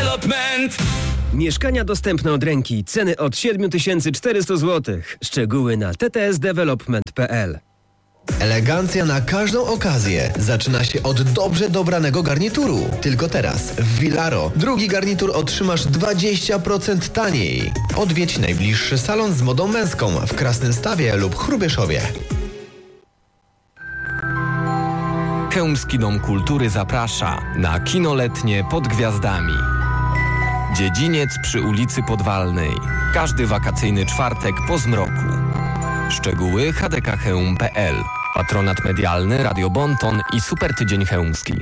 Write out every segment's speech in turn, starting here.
Development. Mieszkania dostępne od ręki. Ceny od 7400 zł. Szczegóły na ttsdevelopment.pl. Elegancja na każdą okazję zaczyna się od dobrze dobranego garnituru. Tylko teraz w Villaro drugi garnitur otrzymasz 20% taniej. Odwiedź najbliższy salon z modą męską w Krasnymstawie lub Hrubieszowie. Chełmski Dom Kultury zaprasza na kino letnie Pod Gwiazdami. Dziedziniec przy ulicy Podwalnej. Każdy wakacyjny czwartek po zmroku. Szczegóły hdkchełm.pl. Patronat medialny Radio Bonton i Super Tydzień Chełmski.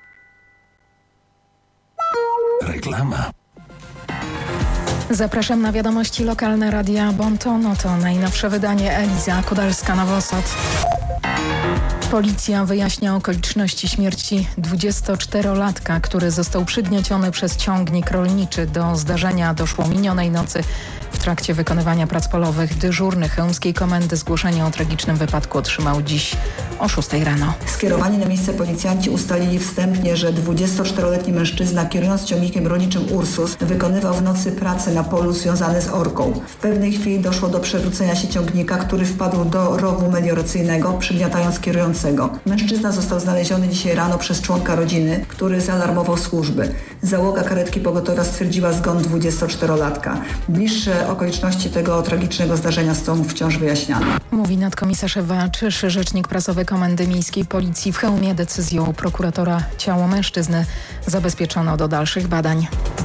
Reklama. Zapraszam na wiadomości lokalne Radia Bonton. Oto najnowsze wydanie. Eliza Kudalska-Nowosad. Policja wyjaśnia okoliczności śmierci 24-latka, który został przygnieciony przez ciągnik rolniczy. Do zdarzenia doszło minionej nocy w trakcie wykonywania prac polowych. Dyżurny Chełmskiej Komendy zgłoszenie o tragicznym wypadku otrzymał dziś o 6 rano. Skierowani na miejsce policjanci ustalili wstępnie, że 24-letni mężczyzna kierując ciągnikiem rolniczym Ursus wykonywał w nocy pracę na polu związane z orką. W pewnej chwili doszło do przewrócenia się ciągnika, który wpadł do rowu melioracyjnego, przygniatając kierującego. Mężczyzna został znaleziony dzisiaj rano przez członka rodziny, który zaalarmował służby. Załoga karetki pogotowia stwierdziła zgon 24-latka. Bliższe okoliczności tego tragicznego zdarzenia są wciąż wyjaśniane. Mówi nadkomisarz Ewa Czysz, rzecznik prasowy Komendy Miejskiej Policji w Chełmie. Decyzją prokuratora ciało mężczyzny zabezpieczono do dalszych badań.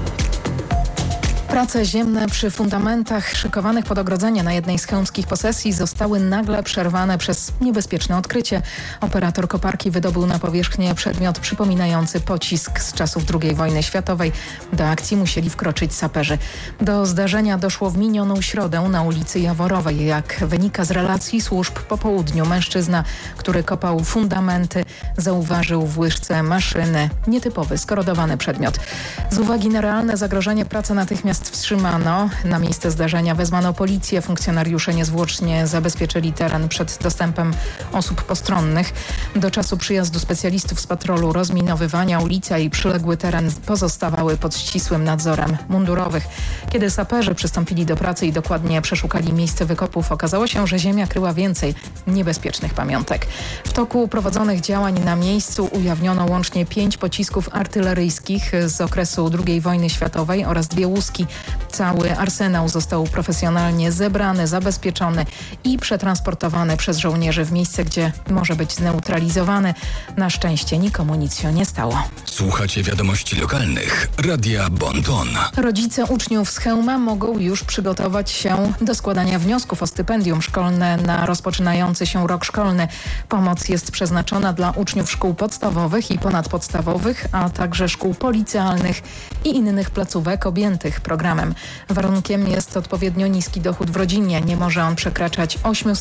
Prace ziemne przy fundamentach szykowanych pod ogrodzenie na jednej z chełmskich posesji zostały nagle przerwane przez niebezpieczne odkrycie. Operator koparki wydobył na powierzchnię przedmiot przypominający pocisk z czasów II wojny światowej. Do akcji musieli wkroczyć saperzy. Do zdarzenia doszło w minioną środę na ulicy Jaworowej. Jak wynika z relacji służb, po południu mężczyzna, który kopał fundamenty, zauważył w łyżce maszyny nietypowy, skorodowany przedmiot. Z uwagi na realne zagrożenie prace natychmiast wstrzymano. Na miejsce zdarzenia wezwano policję. Funkcjonariusze niezwłocznie zabezpieczyli teren przed dostępem osób postronnych. Do czasu przyjazdu specjalistów z patrolu rozminowywania ulica i przyległy teren pozostawały pod ścisłym nadzorem mundurowych. Kiedy saperzy przystąpili do pracy i dokładnie przeszukali miejsce wykopów, okazało się, że ziemia kryła więcej niebezpiecznych pamiątek. W toku prowadzonych działań na miejscu ujawniono łącznie 5 pocisków artyleryjskich z okresu II wojny światowej oraz 2 łuski. Cały arsenał został profesjonalnie zebrany, zabezpieczony i przetransportowany przez żołnierzy w miejsce, gdzie może być zneutralizowany. Na szczęście nikomu nic się nie stało. Słuchacie wiadomości lokalnych Radia Bonton. Rodzice uczniów z Chełma mogą już przygotować się do składania wniosków o stypendium szkolne na rozpoczynający się rok szkolny. Pomoc jest przeznaczona dla uczniów szkół podstawowych i ponadpodstawowych, a także szkół policealnych i innych placówek objętych programem. Warunkiem jest odpowiednio niski dochód w rodzinie. Nie może on przekraczać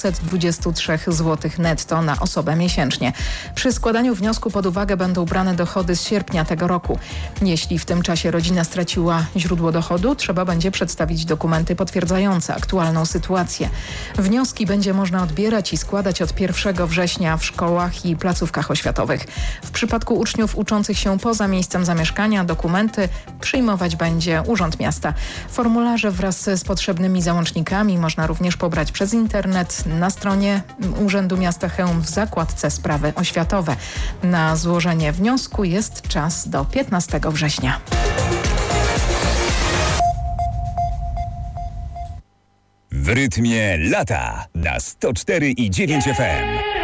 823 zł netto na osobę miesięcznie. Przy składaniu wniosku pod uwagę będą brane dochody z sierpnia tego roku. Jeśli w tym czasie rodzina straciła źródło dochodu, trzeba będzie przedstawić dokumenty potwierdzające aktualną sytuację. Wnioski będzie można odbierać i składać od 1 września w szkołach i placówkach oświatowych. W przypadku uczniów uczących się poza miejscem zamieszkania dokumenty przyjmować będzie Urząd Miasta. Formularze wraz z potrzebnymi załącznikami można również pobrać przez internet na stronie Urzędu Miasta Chełm w zakładce Sprawy Oświatowe. Na złożenie wniosku jest czas do 15 września. W rytmie lata na 104,9 FM.